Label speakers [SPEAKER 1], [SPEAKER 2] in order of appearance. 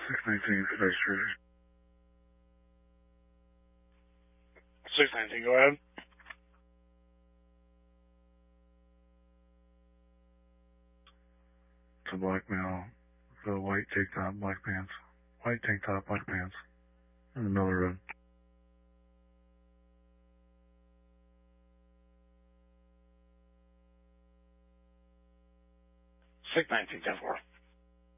[SPEAKER 1] 619, Space Cruiser.
[SPEAKER 2] 619, go ahead.
[SPEAKER 1] It's a black male with a white tank top, black pants. White tank top, black pants. In the middle of the road.
[SPEAKER 2] 619, 10-4.